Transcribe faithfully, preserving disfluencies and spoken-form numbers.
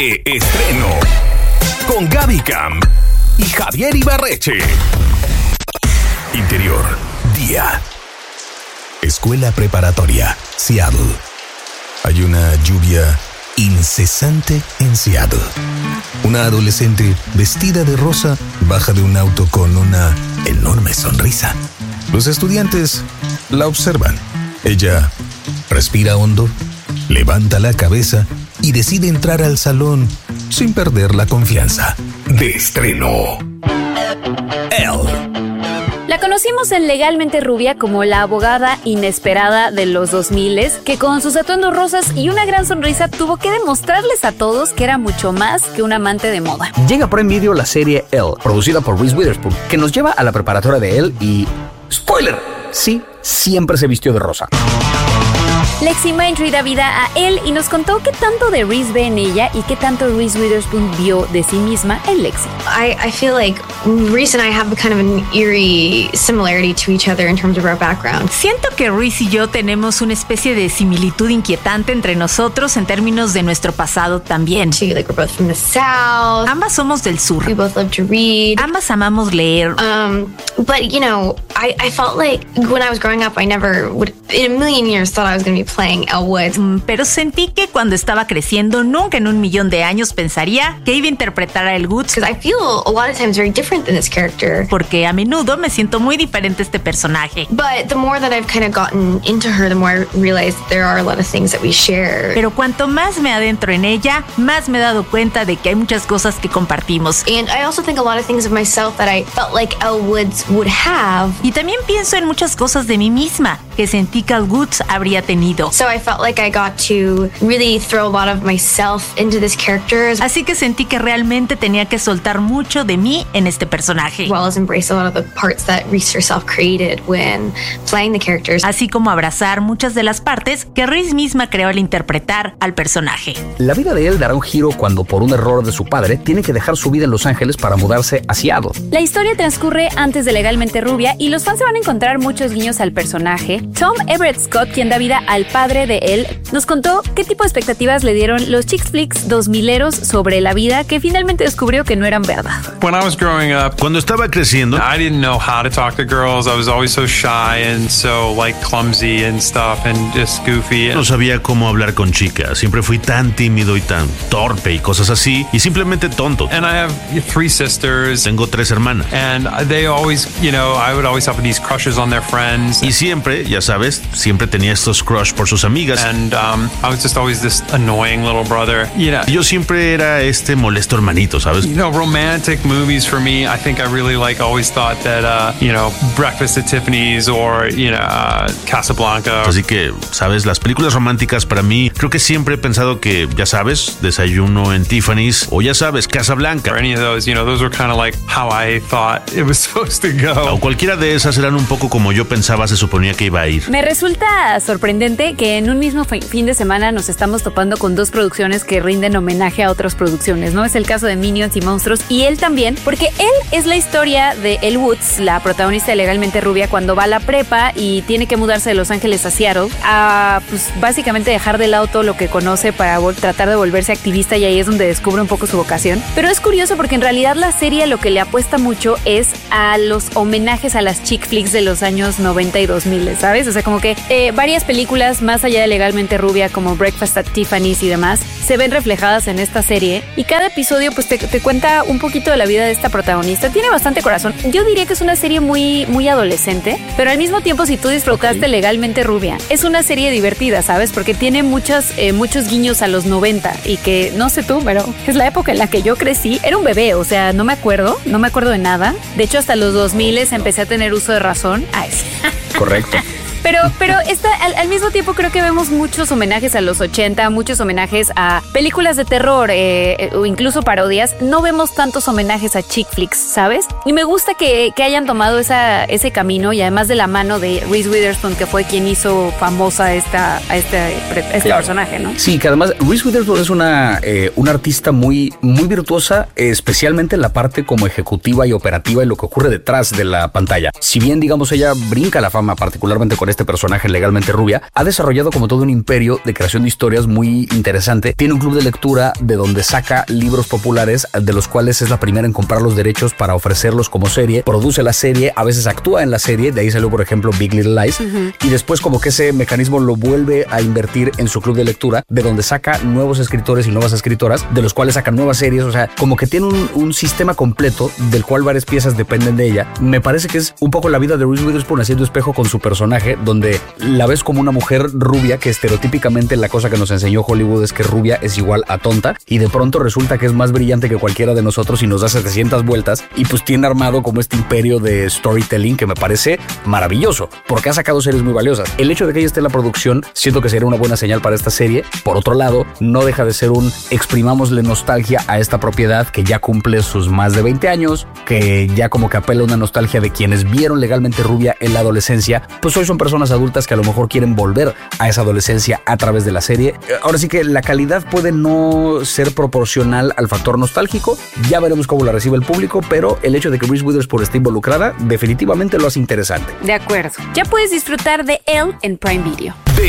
De estreno con Gaby Cam y Javier Ibarreche. Interior, día. Escuela preparatoria, Seattle. Hay una lluvia incesante en Seattle. Una adolescente vestida de rosa baja de un auto con una enorme sonrisa. Los estudiantes la observan. Ella respira hondo, levanta la cabeza y decide entrar al salón sin perder la confianza. De estreno, Elle. La conocimos en Legalmente Rubia como la abogada inesperada de los dos mil, que con sus atuendos rosas y una gran sonrisa tuvo que demostrarles a todos que era mucho más que un amante de moda. Llega por Prime Video la serie Elle, producida por Reese Witherspoon, que nos lleva a la preparatoria de Elle y... ¡spoiler! Sí, siempre se vistió de rosa. Lexi Mindtree da vida a Elle y nos contó qué tanto de Reese ve en ella y qué tanto Reese Witherspoon vio de sí misma en Lexi. I, I feel like Reese and I have kind of an eerie similarity to each other in terms of our background. Siento que Reese y yo tenemos una especie de similitud inquietante entre nosotros en términos de nuestro pasado también. She, like, we're both from the South. Ambas somos del sur. We both love to read. Ambas amamos leer. Um, but you know, I, I felt like when I was growing up, I never would, in a million years, thought I was going to be playing Elle Woods. Pero sentí que cuando estaba creciendo, nunca en un millón de años pensaría que iba a interpretar a Elle Woods. Because I feel a lot of times very different than this character. Porque a menudo me siento muy diferente a este personaje. But the more that I've kind of gotten into her, the more I realized there are a lot of things that we share. Pero cuanto más me adentro en ella, más me he dado cuenta de que hay muchas cosas que compartimos. And I also think a lot of things of myself that I felt like Elle Woods would have. Y también pienso en muchas cosas de mí misma que sentí que Elle Woods habría tenido. So I felt like I got to really throw a lot of myself into this character. Así que sentí que realmente tenía que soltar mucho de mí en este personaje. As well as embrace a lot of the parts that Reese herself created when playing the characters. Así como abrazar muchas de las partes que Reese misma creó al interpretar al personaje. La vida de Elle dará un giro cuando, por un error de su padre, tiene que dejar su vida en Los Ángeles para mudarse a Seattle. La historia transcurre antes de Legalmente Rubia y los fans se van a encontrar muchos guiños al personaje. Tom Everett Scott, quien da vida al padre de Elle, nos contó qué tipo de expectativas le dieron los chick flicks dos mileros sobre la vida que finalmente descubrió que no eran verdad. When I was growing up, Cuando estaba creciendo, I didn't know how to talk to girls. I was always so shy and so like clumsy and stuff and just goofy. no sabía cómo hablar con chicas. Siempre fui tan tímido y tan torpe y cosas así, y simplemente tonto. And I have three sisters. Tengo tres hermanas. And they always, you know, I would always have these crushes on their friends. Y siempre, ya sabes, siempre tenía estos crush por sus amigas. And um, I was just always this annoying little brother. You know, Y yo siempre era este molesto hermanito, ¿sabes? you know, romantic movies for me, I think I really like always thought that, uh, you know, Breakfast at Tiffany's or, you know, uh, Casablanca. Así que, ¿sabes? Las películas románticas para mí, creo que siempre he pensado que, ya sabes, Desayuno en Tiffany's o ya sabes, Casablanca. Or any of those, you know, those were kind of like how I thought it was supposed to go. O cualquiera de esas eran un poco como yo pensaba se suponía que iba a ir. Me resulta sorprendente que en un mismo fi- fin de semana nos estamos topando con dos producciones que rinden homenaje a otras producciones, ¿no? Es el caso de Minions y Monstruos, y él también, porque él es la historia de Elle Woods, la protagonista de Legalmente Rubia, cuando va a la prepa y tiene que mudarse de Los Ángeles a Seattle, a pues básicamente dejar de lado todo lo que conoce para vol- tratar de volverse activista, y ahí es donde descubre un poco su vocación. Pero es curioso porque en realidad la serie lo que le apuesta mucho es a los homenajes a las chick flicks de los años noventa y dos mil, ¿sabes? O sea, como que eh, varias películas más allá de Legalmente Rubia, como Breakfast at Tiffany's y demás, se ven reflejadas en esta serie, y cada episodio pues te, te cuenta un poquito de la vida de esta protagonista. Tiene bastante corazón. Yo diría que es una serie muy, muy adolescente, pero al mismo tiempo, si tú disfrutaste okay. Legalmente Rubia, es una serie divertida, ¿sabes? Porque tiene muchas, eh, muchos guiños a los noventa, y que, no sé tú, pero es la época en la que yo crecí. Era un bebé, o sea, no me acuerdo, no me acuerdo de nada. De hecho, hasta los dos mil empecé a tener uso de razón. Ay, sí. Correcto. Pero, pero esta, al, al mismo tiempo creo que vemos muchos homenajes a los ochenta, muchos homenajes a películas de terror eh, o incluso parodias. No vemos tantos homenajes a chick flicks, ¿sabes? Y me gusta que, que hayan tomado esa, ese camino, y además de la mano de Reese Witherspoon, que fue quien hizo famosa esta, a este, a este claro. personaje, ¿no? Sí, que además Reese Witherspoon es una, eh, una artista muy, muy virtuosa, especialmente en la parte como ejecutiva y operativa y lo que ocurre detrás de la pantalla. Si bien, digamos, ella brinca la fama particularmente con este personaje legalmente rubia, ha desarrollado como todo un imperio de creación de historias muy interesante. Tiene un club de lectura de donde saca libros populares, de los cuales es la primera en comprar los derechos para ofrecerlos como serie, produce la serie, a veces actúa en la serie, de ahí salió por ejemplo Big Little Lies, uh-huh. y después como que ese mecanismo lo vuelve a invertir en su club de lectura, de donde saca nuevos escritores y nuevas escritoras, de los cuales saca nuevas series, o sea, como que tiene un, un sistema completo del cual varias piezas dependen de ella. Me parece que es un poco la vida de Reese Witherspoon haciendo espejo con su personaje, donde la ves como una mujer rubia, que estereotípicamente la cosa que nos enseñó Hollywood es que rubia es igual a tonta, y de pronto resulta que es más brillante que cualquiera de nosotros y nos da setecientas vueltas, y pues tiene armado como este imperio de storytelling que me parece maravilloso, porque ha sacado series muy valiosas. El hecho de que ella esté en la producción, siento que sería una buena señal para esta serie. Por otro lado, no deja de ser un exprimámosle nostalgia a esta propiedad que ya cumple sus más de veinte años, que ya como que apela a una nostalgia de quienes vieron legalmente rubia en la adolescencia, pues hoy son personas adultas que a lo mejor quieren volver a esa adolescencia a través de la serie. Ahora sí que la calidad puede no ser proporcional al factor nostálgico, ya veremos cómo la recibe el público, pero el hecho de que Reese Witherspoon esté involucrada definitivamente lo hace interesante. De acuerdo. Ya puedes disfrutar de Elle en Prime Video. De